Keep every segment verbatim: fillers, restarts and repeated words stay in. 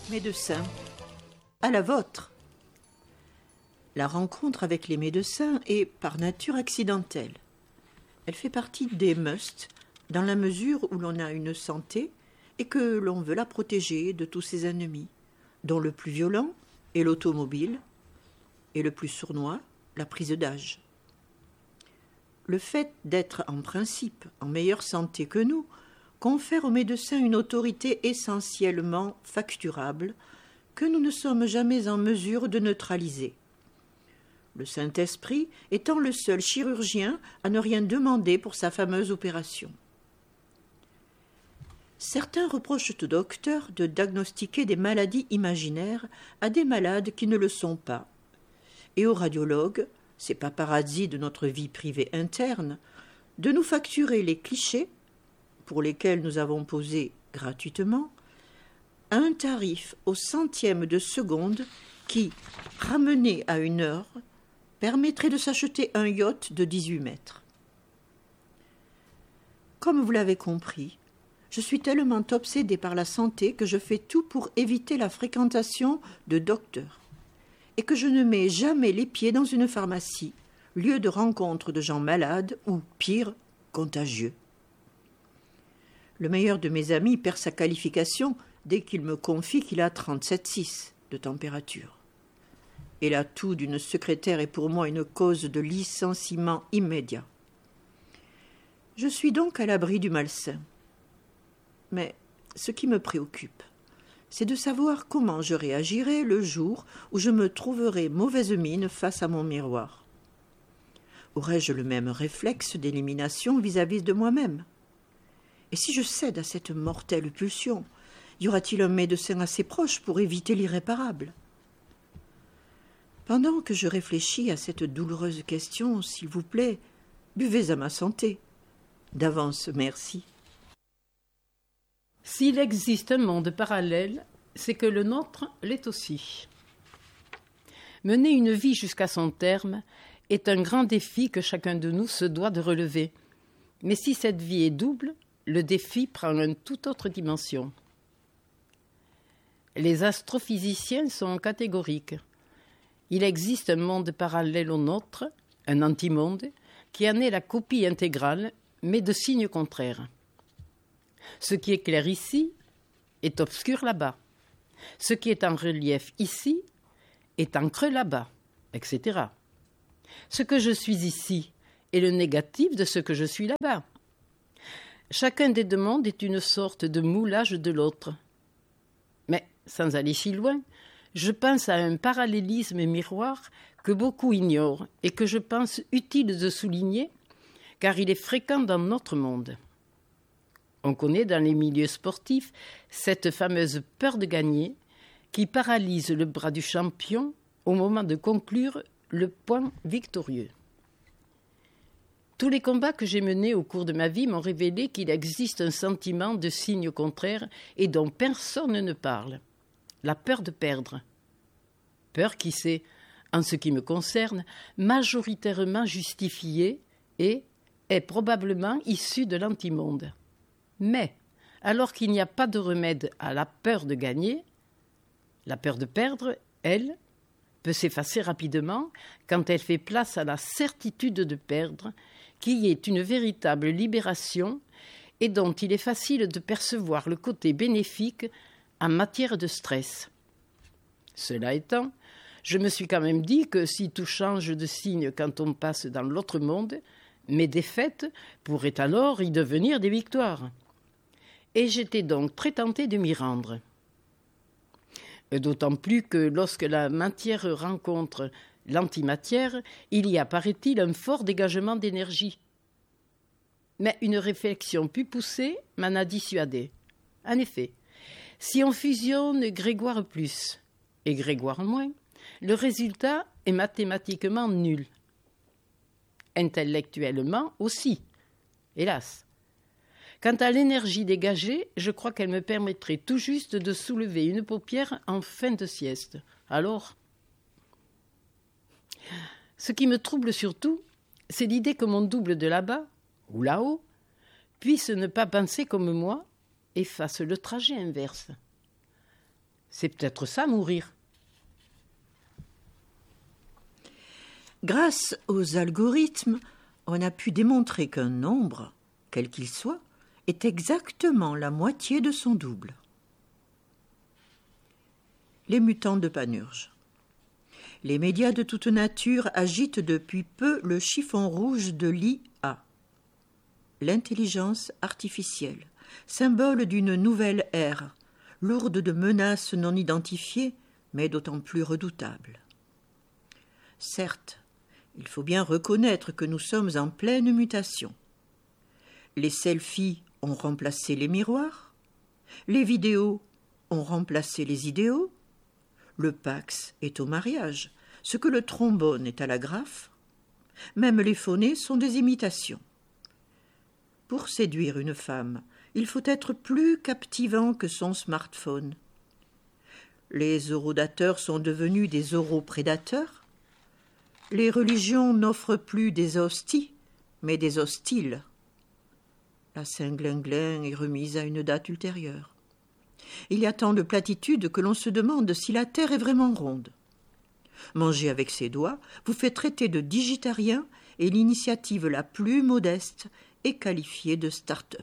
Médecin, à la vôtre. La rencontre avec les médecins est par nature accidentelle. Elle fait partie des musts dans la mesure où l'on a une santé et que l'on veut la protéger de tous ses ennemis, dont le plus violent est l'automobile et le plus sournois, la prise d'âge. Le fait d'être en principe en meilleure santé que nous confère aux médecins une autorité essentiellement facturable que nous ne sommes jamais en mesure de neutraliser. Le Saint-Esprit étant le seul chirurgien à ne rien demander pour sa fameuse opération. Certains reprochent au docteur de diagnostiquer des maladies imaginaires à des malades qui ne le sont pas, et aux radiologues, ces paparazzis de notre vie privée interne, de nous facturer les clichés pour lesquels nous avons posé gratuitement, à un tarif au centième de seconde qui, ramené à une heure, permettrait de s'acheter un yacht de dix-huit mètres. Comme vous l'avez compris, je suis tellement obsédée par la santé que je fais tout pour éviter la fréquentation de docteurs et que je ne mets jamais les pieds dans une pharmacie, lieu de rencontre de gens malades ou, pire, contagieux. Le meilleur de mes amis perd sa qualification dès qu'il me confie qu'il a trente-sept virgule six de température. Et la toux d'une secrétaire est pour moi une cause de licenciement immédiat. Je suis donc à l'abri du malsain. Mais ce qui me préoccupe, c'est de savoir comment je réagirai le jour où je me trouverai mauvaise mine face à mon miroir. Aurais-je le même réflexe d'élimination vis-à-vis de moi-même ? Et si je cède à cette mortelle pulsion, y aura-t-il un médecin assez proche pour éviter l'irréparable ? Pendant que je réfléchis à cette douloureuse question, s'il vous plaît, buvez à ma santé. D'avance, merci. S'il existe un monde parallèle, c'est que le nôtre l'est aussi. Mener une vie jusqu'à son terme est un grand défi que chacun de nous se doit de relever. Mais si cette vie est double, le défi prend une toute autre dimension. Les astrophysiciens sont catégoriques. Il existe un monde parallèle au nôtre, un antimonde, qui en est la copie intégrale, mais de signes contraires. Ce qui est clair ici est obscur là-bas. Ce qui est en relief ici est en creux là-bas, et cetera. Ce que je suis ici est le négatif de ce que je suis là-bas. Chacun des deux mondes est une sorte de moulage de l'autre. Mais, sans aller si loin, je pense à un parallélisme miroir que beaucoup ignorent et que je pense utile de souligner, car il est fréquent dans notre monde. On connaît dans les milieux sportifs cette fameuse peur de gagner qui paralyse le bras du champion au moment de conclure le point victorieux. Tous les combats que j'ai menés au cours de ma vie m'ont révélé qu'il existe un sentiment de signe contraire et dont personne ne parle. La peur de perdre. Peur qui s'est, en ce qui me concerne, majoritairement justifiée et est probablement issue de l'antimonde. Mais, alors qu'il n'y a pas de remède à la peur de gagner, la peur de perdre, elle, peut s'effacer rapidement quand elle fait place à la certitude de perdre, qui est une véritable libération et dont il est facile de percevoir le côté bénéfique en matière de stress. Cela étant, je me suis quand même dit que si tout change de signe quand on passe dans l'autre monde, mes défaites pourraient alors y devenir des victoires. Et j'étais donc très tentée de m'y rendre. D'autant plus que lorsque la matière rencontre l'antimatière, il y a, paraît-il, un fort dégagement d'énergie. Mais une réflexion plus poussée m'en a dissuadé. En effet, si on fusionne Grégoire plus et Grégoire moins, le résultat est mathématiquement nul. Intellectuellement aussi, hélas. Quant à l'énergie dégagée, je crois qu'elle me permettrait tout juste de soulever une paupière en fin de sieste. Alors, ce qui me trouble surtout, c'est l'idée que mon double de là-bas, ou là-haut, puisse ne pas penser comme moi et fasse le trajet inverse. C'est peut-être ça, mourir. Grâce aux algorithmes, on a pu démontrer qu'un nombre, quel qu'il soit, est exactement la moitié de son double. Les mutants de Panurge. Les médias de toute nature agitent depuis peu le chiffon rouge de l'I A, l'intelligence artificielle, symbole d'une nouvelle ère, lourde de menaces non identifiées, mais d'autant plus redoutables. Certes, il faut bien reconnaître que nous sommes en pleine mutation. Les selfies ont remplacé les miroirs, les vidéos ont remplacé les idéaux, le Pax est au mariage, ce que le trombone est à la graffe, même les phonés sont des imitations. Pour séduire une femme, il faut être plus captivant que son smartphone. Les orodateurs sont devenus des oroprédateurs. Les religions n'offrent plus des hosties, mais des hostiles. La Saint-Glinglin est remise à une date ultérieure. Il y a tant de platitudes que l'on se demande si la Terre est vraiment ronde. Manger avec ses doigts vous fait traiter de digitarien et l'initiative la plus modeste est qualifiée de start-up.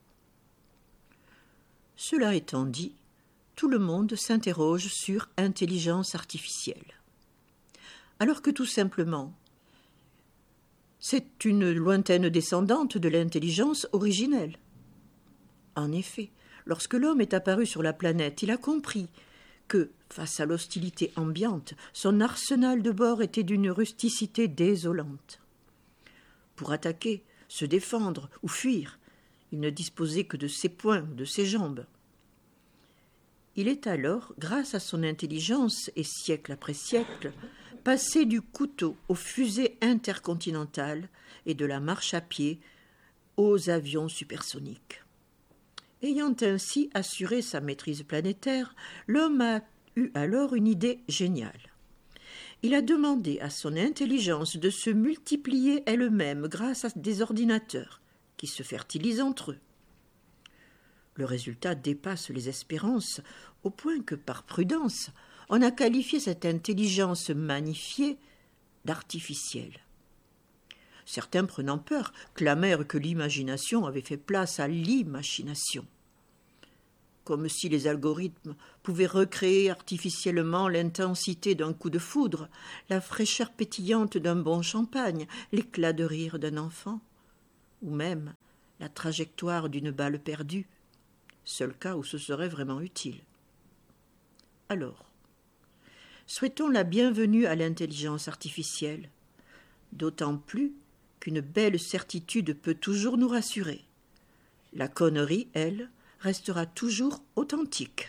Cela étant dit, tout le monde s'interroge sur intelligence artificielle. Alors que tout simplement, c'est une lointaine descendante de l'intelligence originelle. En effet, lorsque l'homme est apparu sur la planète, il a compris que, face à l'hostilité ambiante, son arsenal de bord était d'une rusticité désolante. Pour attaquer, se défendre ou fuir, il ne disposait que de ses poings, de ses jambes. Il est alors, grâce à son intelligence et siècle après siècle, passé du couteau aux fusées intercontinentales et de la marche à pied aux avions supersoniques. Ayant ainsi assuré sa maîtrise planétaire, l'homme a eu alors une idée géniale. Il a demandé à son intelligence de se multiplier elle-même grâce à des ordinateurs qui se fertilisent entre eux. Le résultat dépasse les espérances au point que, par prudence, on a qualifié cette intelligence magnifiée d'artificielle. Certains, prenant peur, clamèrent que l'imagination avait fait place à l'imachination. Comme si les algorithmes pouvaient recréer artificiellement l'intensité d'un coup de foudre, la fraîcheur pétillante d'un bon champagne, l'éclat de rire d'un enfant, ou même la trajectoire d'une balle perdue, seul cas où ce serait vraiment utile. Alors, souhaitons la bienvenue à l'intelligence artificielle, d'autant plus qu'une belle certitude peut toujours nous rassurer. La connerie, elle, restera toujours authentique.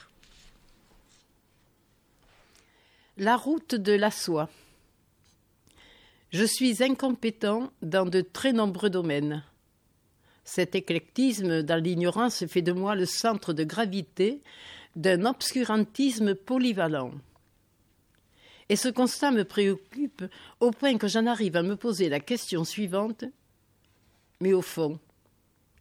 La route de la soie. Je suis incompétent dans de très nombreux domaines. Cet éclectisme dans l'ignorance fait de moi le centre de gravité d'un obscurantisme polyvalent. Et ce constat me préoccupe au point que j'en arrive à me poser la question suivante. Mais au fond, suis-je ?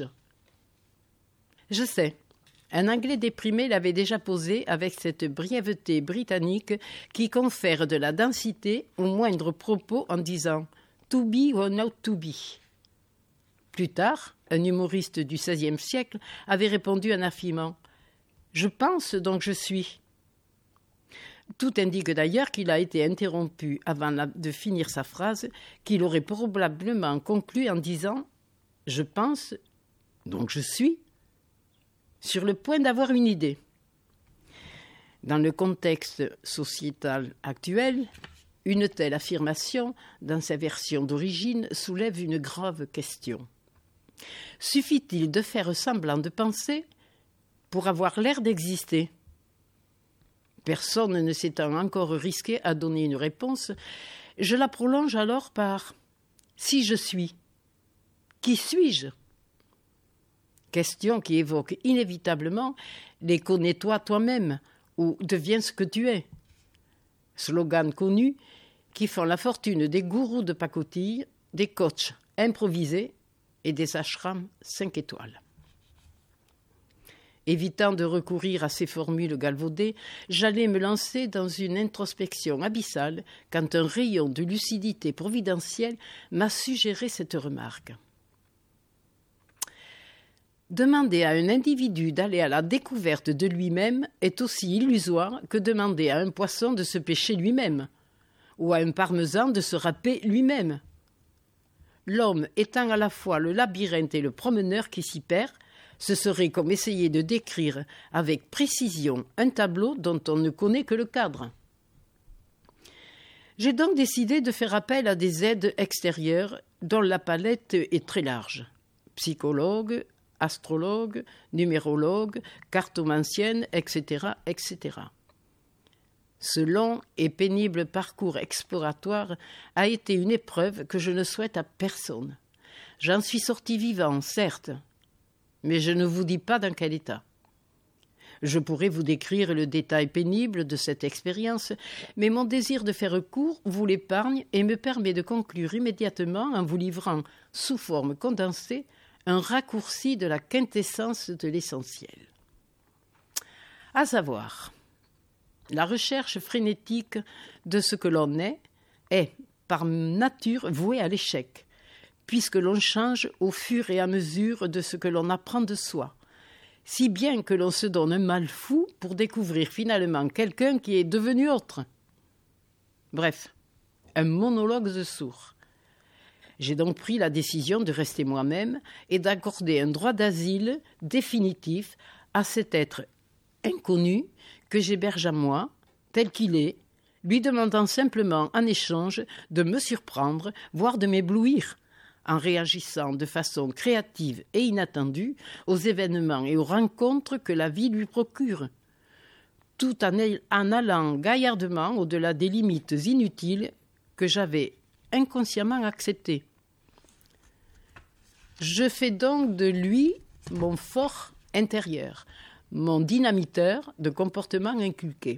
Je sais, un Anglais déprimé l'avait déjà posé avec cette brièveté britannique qui confère de la densité au moindre propos en disant « to be or not to be ». Plus tard, un humoriste du seizième siècle avait répondu en affirmant « Je pense donc je suis ». Tout indique d'ailleurs qu'il a été interrompu avant la, de finir sa phrase, qu'il aurait probablement conclu en disant « Je pense, donc je suis », sur le point d'avoir une idée. Dans le contexte sociétal actuel, une telle affirmation, dans sa version d'origine, soulève une grave question. Suffit-il de faire semblant de penser pour avoir l'air d'exister ? Personne ne s'étant encore risqué à donner une réponse, je la prolonge alors par « Si je suis, qui suis-je » Question qui évoque inévitablement les « connais-toi toi-même » ou « deviens ce que tu es », slogans connus qui font la fortune des gourous de pacotille, des coachs improvisés et des ashrams cinq étoiles. Évitant de recourir à ces formules galvaudées, j'allais me lancer dans une introspection abyssale quand un rayon de lucidité providentielle m'a suggéré cette remarque. Demander à un individu d'aller à la découverte de lui-même est aussi illusoire que demander à un poisson de se pêcher lui-même, ou à un parmesan de se râper lui-même. L'homme étant à la fois le labyrinthe et le promeneur qui s'y perd, ce serait comme essayer de décrire avec précision un tableau dont on ne connaît que le cadre. J'ai donc décidé de faire appel à des aides extérieures dont la palette est très large. Psychologue, astrologue, numérologue, cartomancienne, et cetera, et cetera. Ce long et pénible parcours exploratoire a été une épreuve que je ne souhaite à personne. J'en suis sorti vivant, certes, mais je ne vous dis pas dans quel état. Je pourrais vous décrire le détail pénible de cette expérience, mais mon désir de faire court vous l'épargne et me permet de conclure immédiatement en vous livrant, sous forme condensée, un raccourci de la quintessence de l'essentiel. À savoir, la recherche frénétique de ce que l'on est est, par nature, vouée à l'échec, puisque l'on change au fur et à mesure de ce que l'on apprend de soi, si bien que l'on se donne un mal fou pour découvrir finalement quelqu'un qui est devenu autre. Bref, un monologue de sourd. J'ai donc pris la décision de rester moi-même et d'accorder un droit d'asile définitif à cet être inconnu que j'héberge à moi, tel qu'il est, lui demandant simplement en échange de me surprendre, voire de m'éblouir, en réagissant de façon créative et inattendue aux événements et aux rencontres que la vie lui procure, tout en, en allant gaillardement au-delà des limites inutiles que j'avais inconsciemment acceptées. Je fais donc de lui mon fort intérieur, mon dynamiteur de comportement inculqué.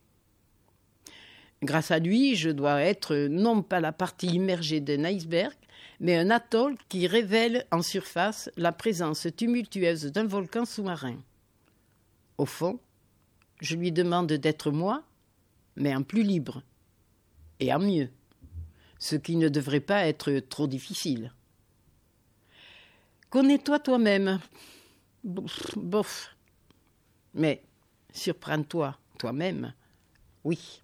Grâce à lui, je dois être non pas la partie immergée d'un iceberg, mais un atoll qui révèle en surface la présence tumultueuse d'un volcan sous-marin. Au fond, je lui demande d'être moi, mais en plus libre, et en mieux, ce qui ne devrait pas être trop difficile. Connais-toi toi-même. Bof, bof. Mais surprends-toi toi-même, oui.